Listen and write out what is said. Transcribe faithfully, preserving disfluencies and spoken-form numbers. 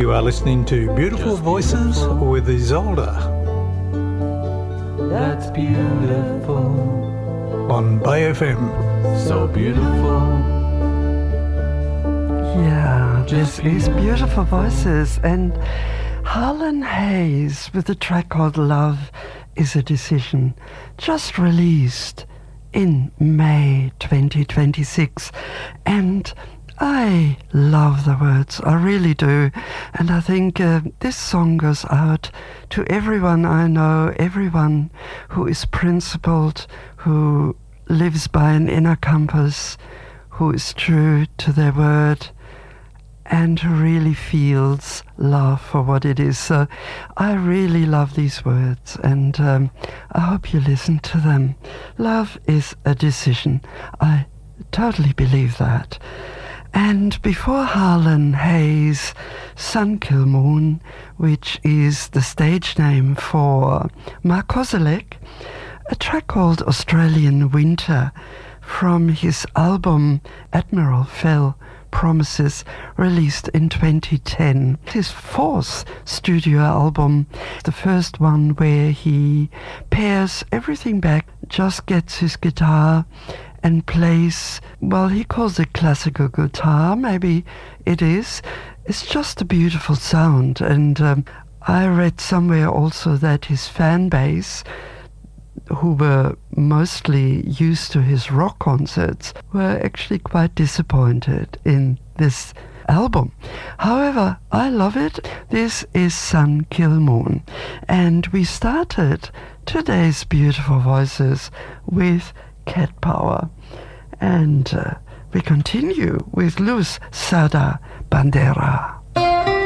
You are listening to Beautiful Voices with Isolde. That's beautiful. On Bay F M. So beautiful. Yeah, this is Beautiful Voices, and Harlan Hayes with the track called Love is a Decision, just released in May twenty twenty-six. And I love the words, I really do. And I think uh, this song goes out to everyone I know, everyone who is principled, who lives by an inner compass, who is true to their word, and who really feels love for what it is. So I really love these words, and um, I hope you listen to them. Love is a decision. I totally believe that. And before Harlan Hayes, Sun Kil Moon, which is the stage name for Mark Kozelek, a track called Australian Winter from his album Admiral Fell Promises, released in twenty ten. His fourth studio album, the first one where he pairs everything back, just gets his guitar and plays, well, he calls it classical guitar, maybe it is. It's just a beautiful sound. And um, I read somewhere also that his fan base, who were mostly used to his rock concerts, were actually quite disappointed in this album. However, I love it. This is Sun Kil Moon. And we started today's Beautiful Voices with Cat Power. And uh, we continue with Luz Sada Bandera.